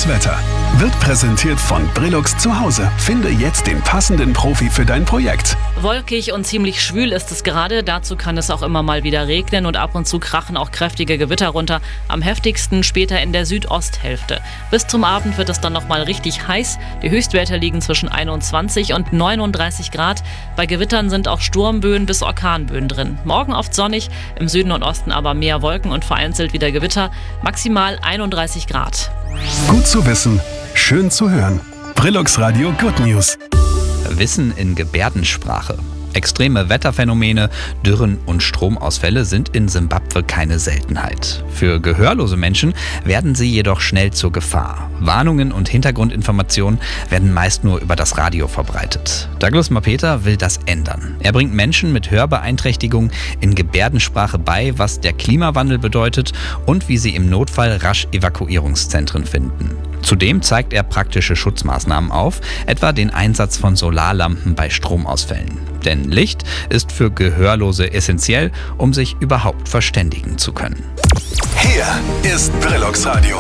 Das Wetter wird präsentiert von Brillux zu Hause. Finde jetzt den passenden Profi für dein Projekt. Wolkig und ziemlich schwül ist es gerade. Dazu kann es auch immer mal wieder regnen und ab und zu krachen auch kräftige Gewitter runter. Am heftigsten später in der Südosthälfte. Bis zum Abend wird es dann nochmal richtig heiß. Die Höchstwerte liegen zwischen 21 und 39 Grad. Bei Gewittern sind auch Sturmböen bis Orkanböen drin. Morgen oft sonnig, im Süden und Osten aber mehr Wolken und vereinzelt wieder Gewitter. Maximal 31 Grad. Gut zu wissen, schön zu hören. Brillux Radio Good News. Wissen in Gebärdensprache. Extreme Wetterphänomene, Dürren und Stromausfälle sind in Simbabwe keine Seltenheit. Für gehörlose Menschen werden sie jedoch schnell zur Gefahr. Warnungen und Hintergrundinformationen werden meist nur über das Radio verbreitet. Douglas Mapeta will das ändern. Er bringt Menschen mit Hörbeeinträchtigungen in Gebärdensprache bei, was der Klimawandel bedeutet und wie sie im Notfall rasch Evakuierungszentren finden. Zudem zeigt er praktische Schutzmaßnahmen auf, etwa den Einsatz von Solarlampen bei Stromausfällen. Denn Licht ist für Gehörlose essentiell, um sich überhaupt verständigen zu können. Hier ist Brillux Radio.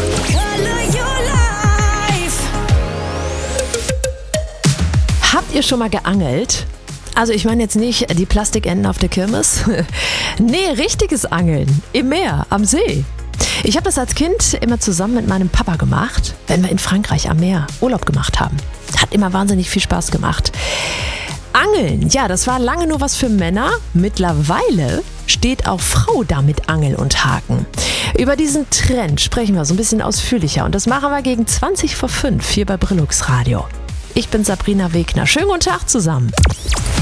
Habt ihr schon mal geangelt? Also ich meine jetzt nicht die Plastikenten auf der Kirmes. Nee, richtiges Angeln. Im Meer, am See. Ich habe das als Kind immer zusammen mit meinem Papa gemacht, wenn wir in Frankreich am Meer Urlaub gemacht haben. Hat immer wahnsinnig viel Spaß gemacht. Angeln, ja, das war lange nur was für Männer. Mittlerweile steht auch Frau da mit Angel und Haken. Über diesen Trend sprechen wir so ein bisschen ausführlicher und das machen wir gegen 20 vor 5 hier bei Brillux Radio. Ich bin Sabrina Wegner. Schönen guten Tag zusammen.